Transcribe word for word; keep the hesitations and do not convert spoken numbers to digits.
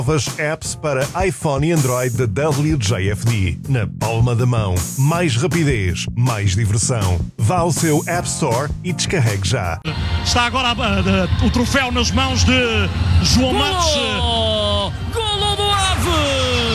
Novas apps para iPhone e Android da W J F D. Na palma da mão. Mais rapidez, mais diversão. Vá ao seu App Store e descarregue já. Está agora uh, uh, o troféu nas mãos de João Matos.